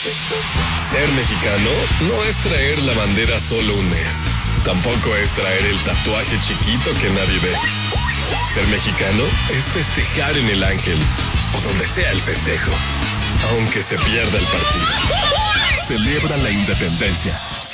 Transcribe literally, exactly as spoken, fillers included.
Ser mexicano no es traer la bandera solo un mes. Tampoco es traer el tatuaje chiquito que nadie ve. Ser mexicano es festejar en el Ángel o donde sea el festejo, aunque se pierda el partido. Celebra la independencia.